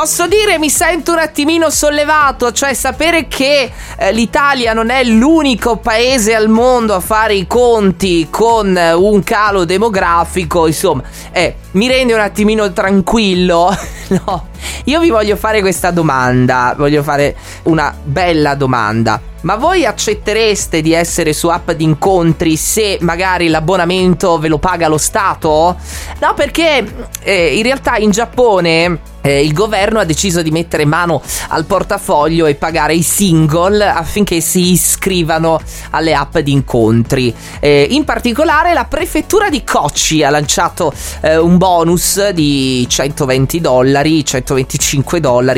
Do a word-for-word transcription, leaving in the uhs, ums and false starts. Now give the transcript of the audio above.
posso dire mi sento un attimino sollevato, cioè sapere che eh, l'Italia non è l'unico paese al mondo a fare i conti con eh, un calo demografico, insomma, eh, mi rende un attimino tranquillo. No, io vi voglio fare questa domanda, voglio fare una bella domanda. Ma voi accettereste di essere su app di incontri se magari l'abbonamento ve lo paga lo Stato? No, perché eh, in realtà in Giappone eh, il governo ha deciso di mettere mano al portafoglio e pagare i single affinché si iscrivano alle app di incontri. Eh, in particolare la prefettura di Kochi ha lanciato eh, un bonus di centoventi dollari, centoventicinque dollari